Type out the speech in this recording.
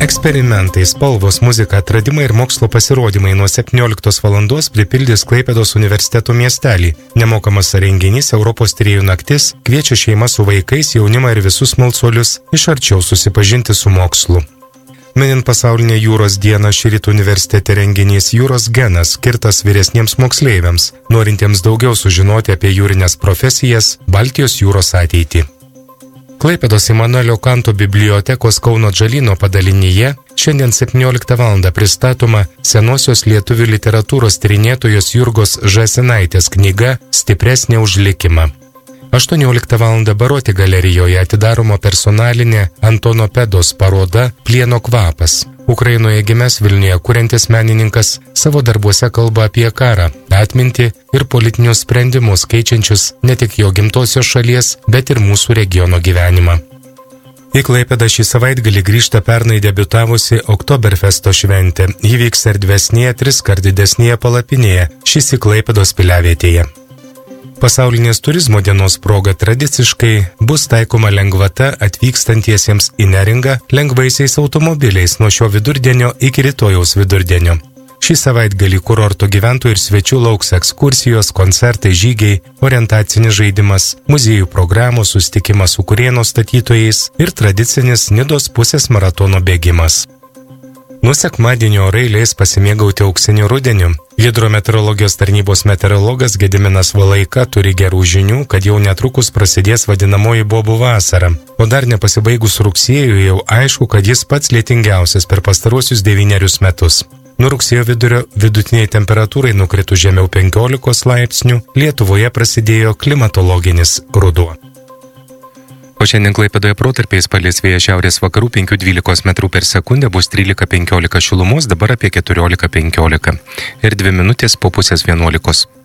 Eksperimentai, spalvos, muzika, atradimai ir mokslo pasirodymai nuo 17 valandos pripildys Klaipėdos universiteto miestelį. Nemokamas renginys Europos tyrėjų naktis kviečia šeimas su vaikais, jaunimą ir visus smalsuolius iš arčiau susipažinti su mokslu. Minint pasaulinę jūros dieną, šįryt universitete renginys Jūros genas, skirtas vyresniems moksleiviams, norintiems daugiau sužinoti apie jūrinės profesijas, Baltijos jūros ateitį. Klaipėdos Imanuelio Kanto bibliotekos Kauno Džalyno padalinyje šiandien 17 val. Pristatoma senosios lietuvių literatūros tyrinėtojos Jurgos Žasinaitės knyga Stipresnė už likimą. 18 val. Baroti galerijoje atidaroma personalinė Antono Pedos paroda Plieno kvapas. Ukrainoje gimęs Vilniuje kuriantis menininkas savo darbuose kalba apie karą, atmintį ir politinius sprendimus keičiančius ne tik jo gimtosios šalies, bet ir mūsų regiono gyvenimą. Į Klaipėdą šį savaitgalį grįžta pernai debiutavusi Oktoberfesto šventė. Ji vyks erdvesnėje, 3-kart didesnėje palapinėje, šis į Klaipėdos piliavietėje. Pasaulinės turizmo dienos proga tradiciškai bus taikoma lengvata atvykstantiesiems į Neringą lengvaisiais automobiliais nuo šio vidurdienio iki rytojaus vidurdienio. Šį savaitgalį kurorto gyventojų ir svečių lauks ekskursijos, koncertai, žygiai, orientacinis žaidimas, muziejų programos, susitikimas su Kurėno statytojais ir tradicinis Nidos pusės maratono bėgimas. Nuo sekmadienio orai leis pasimėgauti auksiniu rudeniu. Hidrometeorologijos tarnybos meteorologas Gediminas Valaika turi gerų žinių, kad jau netrukus prasidės vadinamoji bobų vasara. O dar nepasibaigus rugsėjui jau aišku, kad jis pats lietingiausias per pastaruosius 9 metus. Nuo rugsėjo vidurio vidutiniai temperatūrai nukritus žemiau 15 laipsnių, Lietuvoje prasidėjo klimatologinis ruduo. O šiandien Klaipėdoje protarpiais palis vėjas šiaurės vakarų 5–12 metrų per sekundę, bus 13–15 šilumos, dabar apie 14–15. Ir 2 minutės po pusės 11.